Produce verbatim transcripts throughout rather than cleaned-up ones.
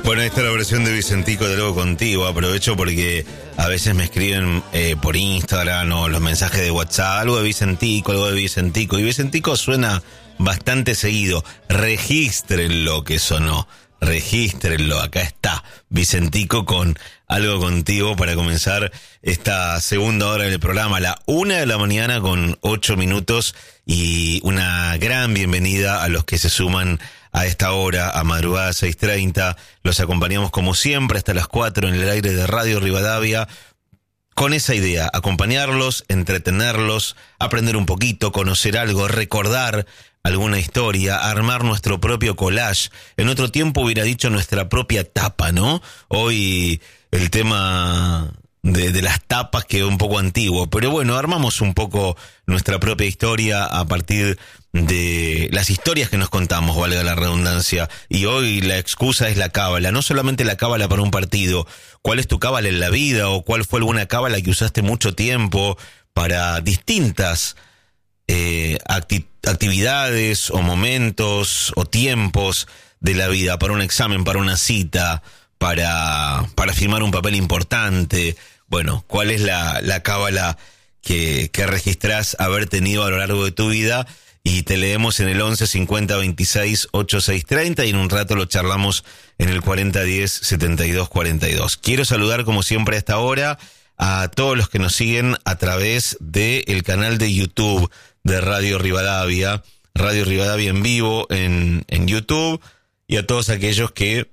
Bueno, esta es la versión de Vicentico de Algo Contigo. Aprovecho porque a veces me escriben eh, por Instagram o los mensajes de WhatsApp, algo de Vicentico, algo de Vicentico. Y Vicentico suena bastante seguido. Regístrenlo que sonó. Regístrenlo. Acá está Vicentico con Algo Contigo para comenzar esta segunda hora del programa. A la una de la mañana con ocho minutos. Y una gran bienvenida a los que se suman a esta hora, a madrugada seis treinta. Los acompañamos como siempre hasta las cuatro en el aire de Radio Rivadavia, con esa idea, acompañarlos, entretenerlos, aprender un poquito, conocer algo, recordar alguna historia, armar nuestro propio collage. En otro tiempo hubiera dicho nuestra propia tapa, ¿no? Hoy el tema de, de las tapas quedó un poco antiguo, pero bueno, armamos un poco nuestra propia historia a partir de las historias que nos contamos, valga la redundancia. Y hoy la excusa es la cábala, no solamente la cábala para un partido. ¿Cuál es tu cábala en la vida? ¿O cuál fue alguna cábala que usaste mucho tiempo para distintas eh, acti- actividades o momentos o tiempos de la vida? Para un examen, para una cita, para, para firmar un papel importante. Bueno, ¿cuál es la, la cábala que, que registrás haber tenido a lo largo de tu vida? Y te leemos en el once cincuenta veintiséis ochenta y seis treinta y en un rato lo charlamos en el cuarenta diez setenta y dos cuarenta y dos. Quiero saludar como siempre a esta hora a todos los que nos siguen a través del canal de YouTube de Radio Rivadavia, Radio Rivadavia en vivo en, en YouTube, y a todos aquellos que,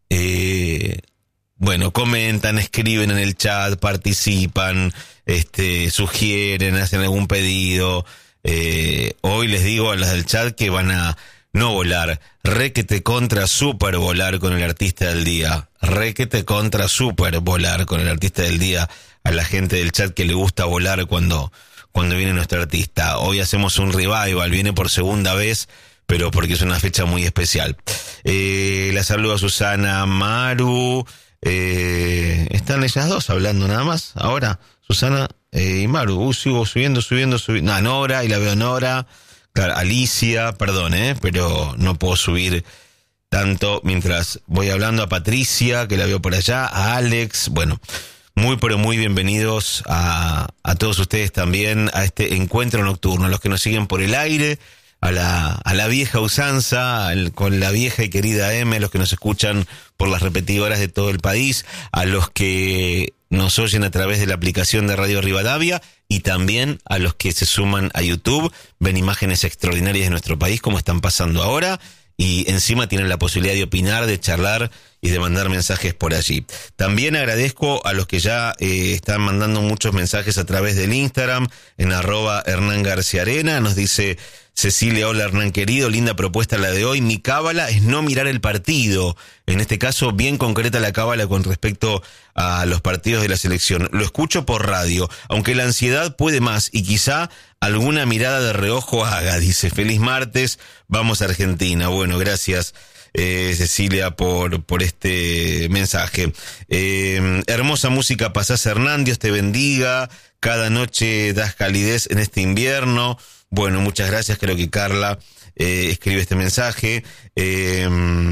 eh, bueno, comentan, escriben en el chat, participan, este, sugieren, hacen algún pedido. Eh, hoy les digo a las del chat que van a no volar, requete contra super volar con el artista del día, requete contra super volar con el artista del día, a la gente del chat que le gusta volar cuando, cuando viene nuestro artista. Hoy hacemos un revival, viene por segunda vez, pero porque es una fecha muy especial. Eh, la saludo a Susana, Maru, eh, están ellas dos hablando nada más, ahora, Susana Eh, y Maru, uh, sigo subiendo, subiendo, subiendo. No, Nora, y la veo Nora. Claro, Alicia, perdón, eh, pero no puedo subir tanto mientras voy hablando. A Patricia, que la veo por allá. A Alex, bueno, muy pero muy bienvenidos a, a todos ustedes también a este encuentro nocturno. A los que nos siguen por el aire, a la, a la vieja usanza, al, con la vieja y querida M, a los que nos escuchan por las repetidoras de todo el país, a los que nos oyen a través de la aplicación de Radio Rivadavia y también a los que se suman a YouTube, ven imágenes extraordinarias de nuestro país como están pasando ahora y encima tienen la posibilidad de opinar, de charlar y de mandar mensajes por allí. También agradezco a los que ya eh, están mandando muchos mensajes a través del Instagram en arroba Hernán García Arena. Nos dice Cecilia: hola Hernán querido, linda propuesta la de hoy. Mi cábala es no mirar el partido. En este caso, bien concreta la cábala con respecto a los partidos de la selección. Lo escucho por radio, aunque la ansiedad puede más y quizá alguna mirada de reojo haga. Dice, feliz martes, vamos a Argentina. Bueno, gracias eh, Cecilia por, por este mensaje. Eh, hermosa música pasás Hernán, Dios te bendiga. Cada noche das calidez en este invierno. Bueno, muchas gracias, creo que Carla eh, escribe este mensaje. Eh,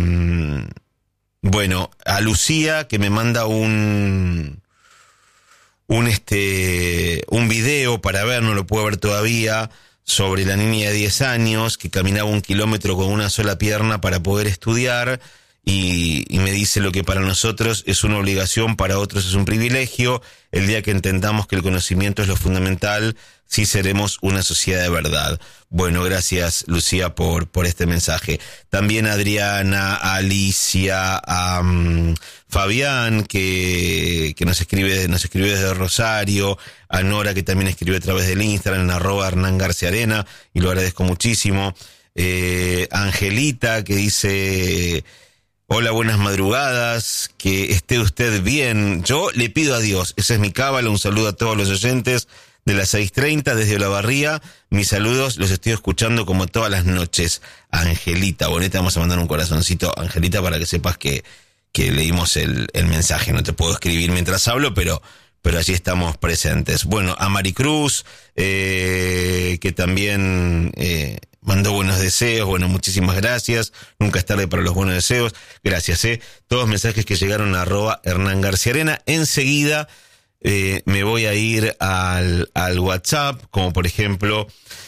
bueno, a Lucía, que me manda un un este un video para ver, no lo puedo ver todavía, sobre la niña de diez años que caminaba un kilómetro con una sola pierna para poder estudiar. Y, y me dice lo que para nosotros es una obligación, para otros es un privilegio. El día que entendamos que el conocimiento es lo fundamental, sí seremos una sociedad de verdad. Bueno, gracias Lucía por, por este mensaje. También Adriana, Alicia, um, Fabián, que, que nos escribe, nos escribe desde Rosario, a Nora, que también escribe a través del Instagram, en arroba Hernán García Arena, y lo agradezco muchísimo. Eh, Angelita, que dice: hola, buenas madrugadas, que esté usted bien. Yo le pido a Dios, esa es mi cábala. Un saludo a todos los oyentes de las seis treinta desde Olavarría. Mis saludos, los estoy escuchando como todas las noches. Angelita, bonita, vamos a mandar un corazoncito, Angelita, para que sepas que, que leímos el, el mensaje. No te puedo escribir mientras hablo, pero, pero allí estamos presentes. Bueno, a Maricruz, eh, que también... Eh, mandó buenos deseos. Bueno, muchísimas gracias. Nunca es tarde para los buenos deseos. Gracias, eh. Todos mensajes que llegaron a arroba Hernán García Arena. Enseguida eh, me voy a ir al, al WhatsApp, como por ejemplo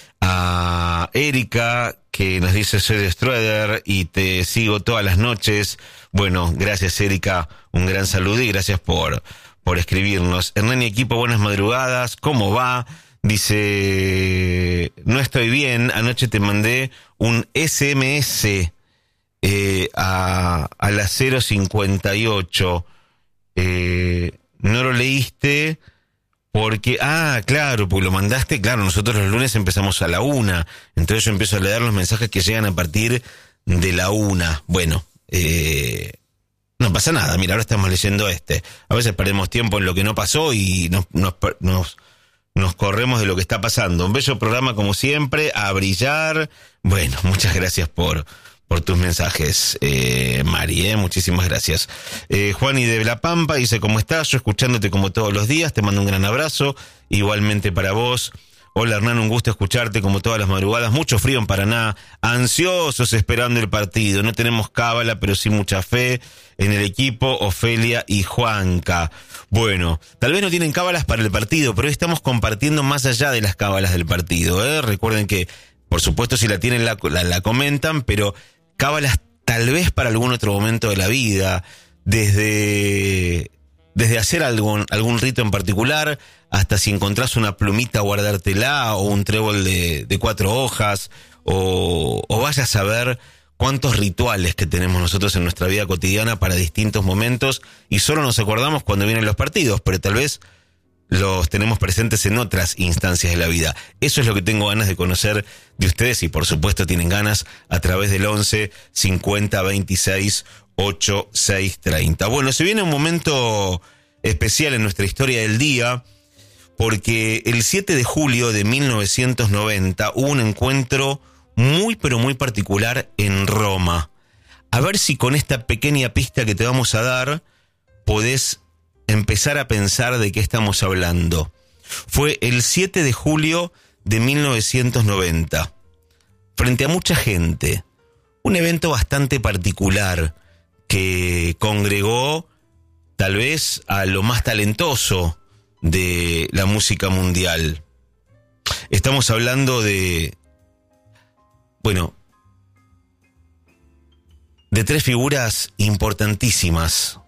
a Erika, que nos dice: soy de Stroeder y te sigo todas las noches. Bueno, gracias, Erika, un gran saludo y gracias por, por escribirnos. Hernán y equipo, buenas madrugadas, ¿cómo va? Dice: no estoy bien, anoche te mandé un ese eme ese eh, a, a las cero cincuenta y ocho. Eh, no lo leíste porque, ah, claro, pues lo mandaste, claro, nosotros los lunes empezamos a la una, entonces yo empiezo a leer los mensajes que llegan a partir de la una. Bueno, eh, no pasa nada, mira, ahora estamos leyendo este. A veces perdemos tiempo en lo que no pasó y nos, nos, nos, nos corremos de lo que está pasando. Un bello programa como siempre, a brillar. Bueno, muchas gracias por... por tus mensajes, eh, Mari, eh, muchísimas gracias. Eh, Juani de La Pampa dice: ¿cómo estás? Yo escuchándote como todos los días, te mando un gran abrazo, igualmente para vos. Hola Hernán, un gusto escucharte como todas las madrugadas, mucho frío en Paraná, ansiosos esperando el partido, no tenemos cábala, pero sí mucha fe en el equipo, Ofelia y Juanca. Bueno, tal vez no tienen cábalas para el partido, pero hoy estamos compartiendo más allá de las cábalas del partido, ¿eh? Recuerden que, por supuesto, si la tienen la, la, la comentan, pero cábalas tal vez para algún otro momento de la vida, desde, desde hacer algún, algún rito en particular, hasta si encontrás una plumita guardártela, o un trébol de, de cuatro hojas, o, o vaya a saber cuántos rituales que tenemos nosotros en nuestra vida cotidiana para distintos momentos, y solo nos acordamos cuando vienen los partidos, pero tal vez los tenemos presentes en otras instancias de la vida. Eso es lo que tengo ganas de conocer de ustedes y por supuesto tienen ganas a través del once cincuenta veintiséis ochenta y seis treinta. Bueno, se viene un momento especial en nuestra historia del día porque el siete de julio de mil novecientos noventa hubo un encuentro muy pero muy particular en Roma. A ver si con esta pequeña pista que te vamos a dar podés empezar a pensar de qué estamos hablando. Fue el siete de julio de mil novecientos noventa. Frente a mucha gente, un evento bastante particular que congregó tal vez a lo más talentoso de la música mundial. Estamos hablando de, bueno, de tres figuras importantísimas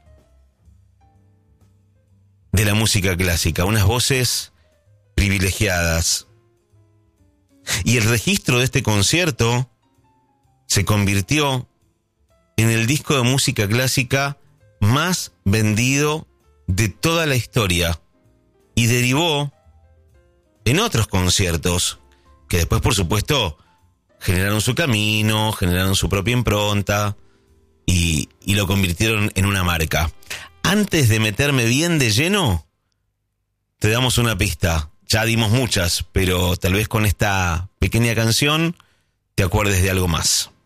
de la música clásica, unas voces privilegiadas. Y el registro de este concierto se convirtió en el disco de música clásica más vendido de toda la historia y derivó en otros conciertos que después, por supuesto, generaron su camino, generaron su propia impronta y, y lo convirtieron en una marca. Antes de meterme bien de lleno, te damos una pista. Ya dimos muchas, pero tal vez con esta pequeña canción te acuerdes de algo más.